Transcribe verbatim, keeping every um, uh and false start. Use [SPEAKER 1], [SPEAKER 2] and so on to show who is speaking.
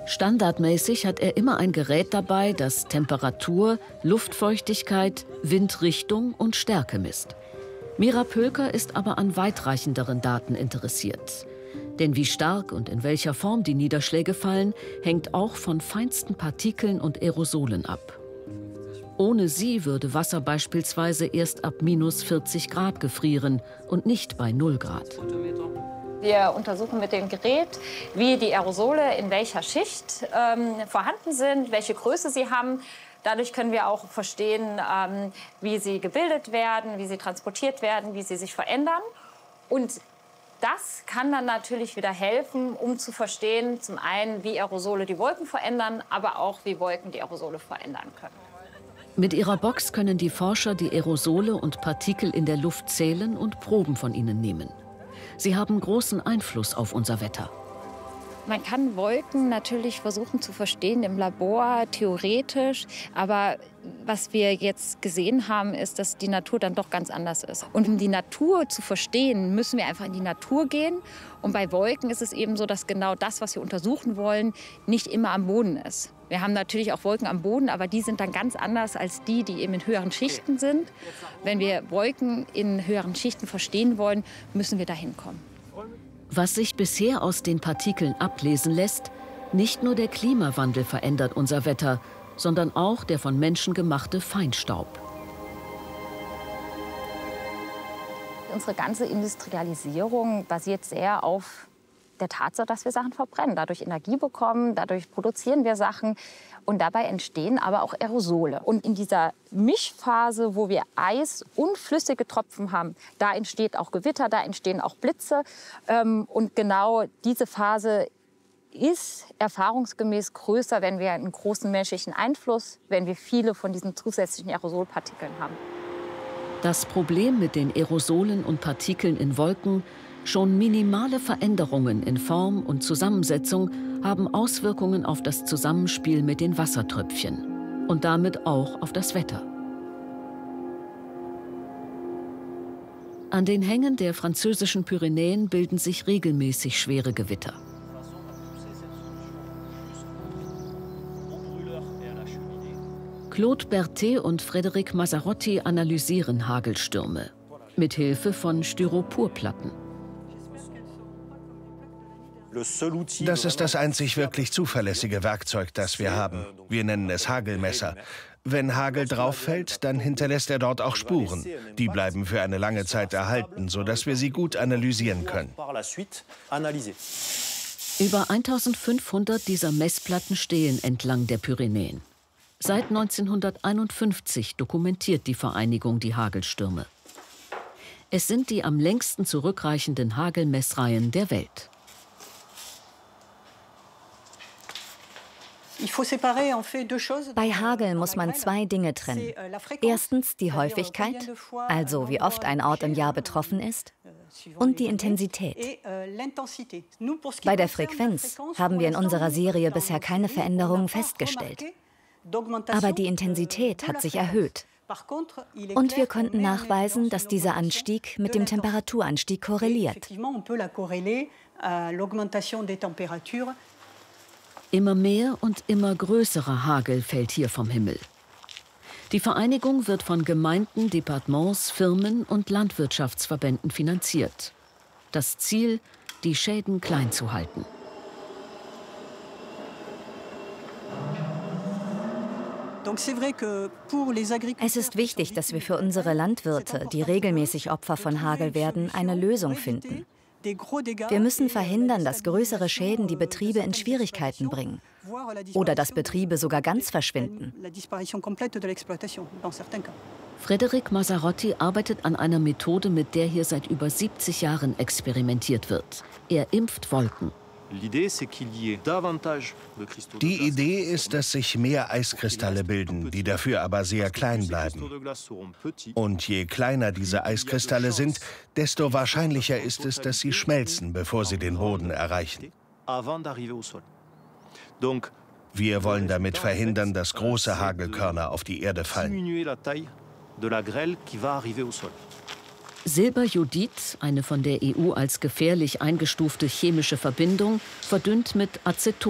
[SPEAKER 1] Standardmäßig hat er immer ein Gerät dabei, das Temperatur, Luftfeuchtigkeit, Windrichtung und Stärke misst. Mira Pölker ist aber an weitreichenderen Daten interessiert. Denn wie stark und in welcher Form die Niederschläge fallen, hängt auch von feinsten Partikeln und Aerosolen ab. Ohne sie würde Wasser beispielsweise erst ab minus vierzig Grad gefrieren und nicht bei null Grad.
[SPEAKER 2] Wir untersuchen mit dem Gerät, wie die Aerosole in welcher Schicht ähm, vorhanden sind, welche Größe sie haben. Dadurch können wir auch verstehen, ähm, wie sie gebildet werden, wie sie transportiert werden, wie sie sich verändern. Und das kann dann natürlich wieder helfen, um zu verstehen, zum einen, wie Aerosole die Wolken verändern, aber auch, wie Wolken die Aerosole verändern können.
[SPEAKER 1] Mit ihrer Box können die Forscher die Aerosole und Partikel in der Luft zählen und Proben von ihnen nehmen. Sie haben großen Einfluss auf unser Wetter.
[SPEAKER 2] Man kann Wolken natürlich versuchen zu verstehen im Labor, theoretisch. Aber was wir jetzt gesehen haben, ist, dass die Natur dann doch ganz anders ist. Und um die Natur zu verstehen, müssen wir einfach in die Natur gehen. Und bei Wolken ist es eben so, dass genau das, was wir untersuchen wollen, nicht immer am Boden ist. Wir haben natürlich auch Wolken am Boden, aber die sind dann ganz anders als die, die eben in höheren Schichten sind. Wenn wir Wolken in höheren Schichten verstehen wollen, müssen wir dahin kommen.
[SPEAKER 1] Was sich bisher aus den Partikeln ablesen lässt, nicht nur der Klimawandel verändert unser Wetter, sondern auch der von Menschen gemachte Feinstaub.
[SPEAKER 2] Unsere ganze Industrialisierung basiert sehr auf der Tatsache, dass wir Sachen verbrennen, dadurch Energie bekommen, dadurch produzieren wir Sachen und dabei entstehen aber auch Aerosole. Und in dieser Mischphase, wo wir Eis und flüssige Tropfen haben, da entsteht auch Gewitter, da entstehen auch Blitze. Und genau diese Phase ist erfahrungsgemäß größer, wenn wir einen großen menschlichen Einfluss, wenn wir viele von diesen zusätzlichen Aerosolpartikeln haben.
[SPEAKER 1] Das Problem mit den Aerosolen und Partikeln in Wolken: schon minimale Veränderungen in Form und Zusammensetzung haben Auswirkungen auf das Zusammenspiel mit den Wassertröpfchen und damit auch auf das Wetter. An den Hängen der französischen Pyrenäen bilden sich regelmäßig schwere Gewitter. Claude Berthet und Frédéric Mazzarotti analysieren Hagelstürme mit Hilfe von Styroporplatten.
[SPEAKER 3] Das ist das einzig wirklich zuverlässige Werkzeug, das wir haben. Wir nennen es Hagelmesser. Wenn Hagel drauf fällt, dann hinterlässt er dort auch Spuren. Die bleiben für eine lange Zeit erhalten, sodass wir sie gut analysieren können.
[SPEAKER 1] Über eintausendfünfhundert dieser Messplatten stehen entlang der Pyrenäen. Seit neunzehnhunderteinundfünfzig dokumentiert die Vereinigung die Hagelstürme. Es sind die am längsten zurückreichenden Hagelmessreihen der Welt.
[SPEAKER 4] Bei Hagel muss man zwei Dinge trennen. Erstens die Häufigkeit, also wie oft ein Ort im Jahr betroffen ist, und die Intensität. Bei der Frequenz haben wir in unserer Serie bisher keine Veränderungen festgestellt. Aber die Intensität hat sich erhöht. Und wir konnten nachweisen, dass dieser Anstieg mit dem Temperaturanstieg korreliert.
[SPEAKER 1] Immer mehr und immer größerer Hagel fällt hier vom Himmel. Die Vereinigung wird von Gemeinden, Departements, Firmen und Landwirtschaftsverbänden finanziert. Das Ziel: die Schäden klein zu halten.
[SPEAKER 4] Es ist wichtig, dass wir für unsere Landwirte, die regelmäßig Opfer von Hagel werden, eine Lösung finden. Wir müssen verhindern, dass größere Schäden die Betriebe in Schwierigkeiten bringen oder dass Betriebe sogar ganz verschwinden.
[SPEAKER 1] Frédéric Mazzarotti arbeitet an einer Methode, mit der hier seit über siebzig Jahren experimentiert wird. Er impft Wolken.
[SPEAKER 3] Die Idee ist, dass sich mehr Eiskristalle bilden, die dafür aber sehr klein bleiben. Und je kleiner diese Eiskristalle sind, desto wahrscheinlicher ist es, dass sie schmelzen, bevor sie den Boden erreichen. Wir wollen damit verhindern, dass große Hagelkörner auf die Erde fallen.
[SPEAKER 1] Silberjodid, eine von der E U als gefährlich eingestufte chemische Verbindung, verdünnt mit Aceton.